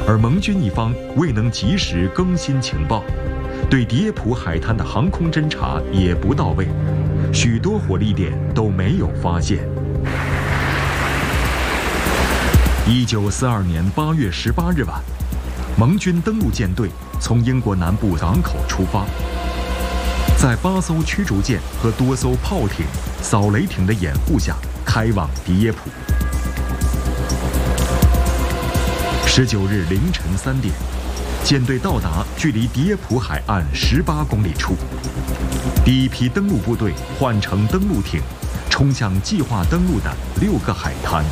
而盟军一方未能及时更新情报，对迪耶普海滩的航空侦察也不到位，许多火力点都没有发现。1942年8月18日晚，盟军登陆舰队从英国南部港口出发，在8艘驱逐舰和多艘炮艇、扫雷艇的掩护下，开往迪耶普。19日凌晨3点，舰队到达距离迪耶普海岸18公里处。第一批登陆部队换乘登陆艇，冲向计划登陆的6个海滩。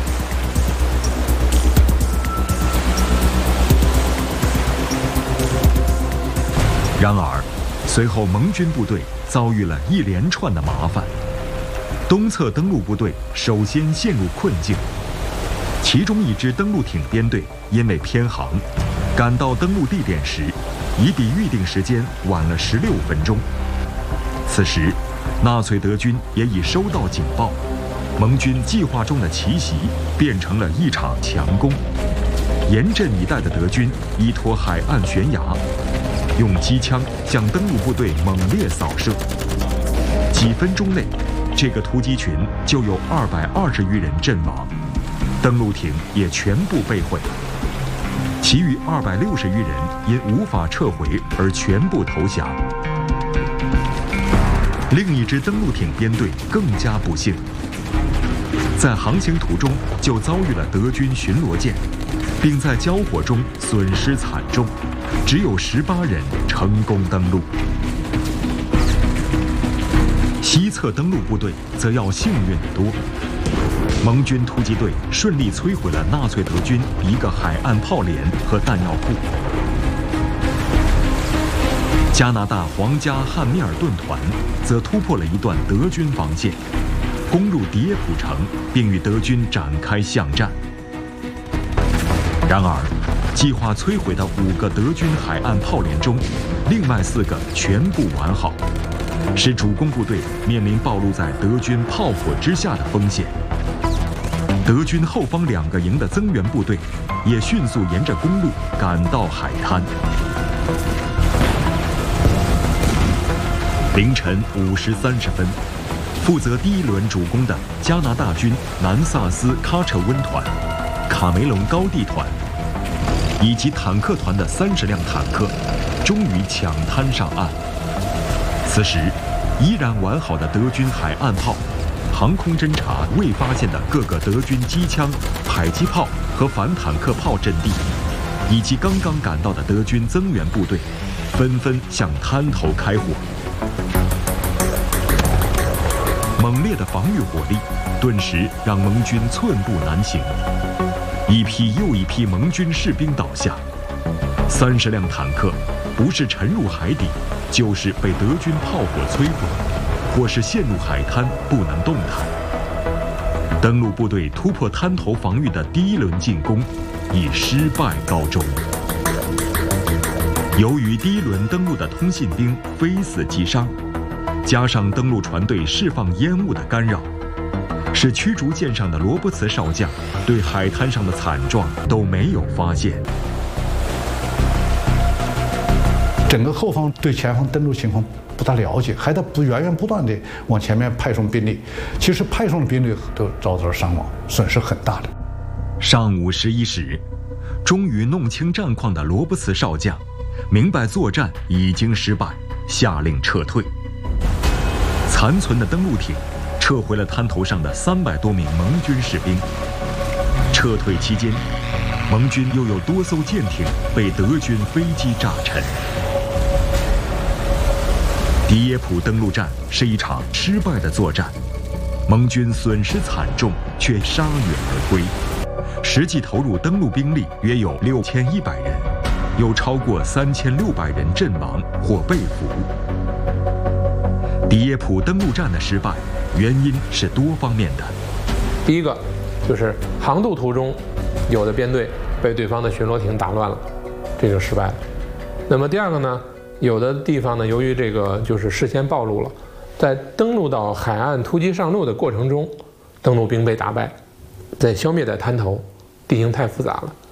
然而，随后盟军部队遭遇了一连串的麻烦。东侧登陆部队首先陷入困境，其中一支登陆艇编队因为偏航，赶到登陆地点时，已比预定时间晚了16分钟。此时，纳粹德军也已收到警报，盟军计划中的奇袭变成了一场强攻。严阵以待的德军依托海岸悬崖，用机枪向登陆部队猛烈扫射。几分钟内，这个突击群就有220余人阵亡，登陆艇也全部被毁，其余260余人因无法撤回而全部投降。另一支登陆艇编队更加不幸，在航行途中就遭遇了德军巡逻舰，并在交火中损失惨重，只有18人成功登陆。西侧登陆部队则要幸运得多，盟军突击队顺利摧毁了纳粹德军一个海岸炮连和弹药库。加拿大皇家汉密尔顿团则突破了一段德军防线，攻入迪耶普城，并与德军展开巷战。然而，计划摧毁的5个德军海岸炮连中，另外4个全部完好，使主攻部队面临暴露在德军炮火之下的风险。德军后方2个营的增援部队也迅速沿着公路赶到海滩。凌晨5时30分，负责第1轮主攻的加拿大军南萨斯喀彻温团、卡梅隆高地团以及坦克团的30辆坦克，终于抢滩上岸。此时，依然完好的德军海岸炮、航空侦察未发现的各个德军机枪、迫击炮和反坦克炮阵地，以及刚刚赶到的德军增援部队，纷纷向滩头开火。猛烈的防御火力顿时让盟军寸步难行，一批又一批盟军士兵倒下，30辆坦克不是沉入海底，就是被德军炮火摧毁，或是陷入海滩不能动弹。登陆部队突破滩头防御的第1轮进攻以失败告终。由于第1轮登陆的通信兵非死即伤，加上登陆船队释放烟雾的干扰，使驱逐舰上的罗伯茨少将对海滩上的惨状都没有发现。 整个后方对前方登陆情况不大了解，还在源源不断地往前面派送兵力，其实派送的兵力都遭到了伤亡，损失很大的。 上午11时，终于弄清战况的罗伯茨少将明白作战已经失败，下令撤退。残存的登陆艇撤回了滩头上的300多名盟军士兵。撤退期间，盟军又有多艘舰艇被德军飞机炸沉。迪耶普登陆战是一场失败的作战，盟军损失惨重，却铩羽而归。实际投入登陆兵力约有6100人，有超过3600人阵亡或被俘。迪耶普登陆战的失败，原因是多方面的。 第一个就是航渡途中，有的编队被对方的巡逻艇打乱了，这就失败了。那么第二个呢，有的地方呢，由于这个就是事先暴露了，在登陆到海岸突击上路的过程中，登陆兵被打败，在消灭在滩头，地形太复杂了。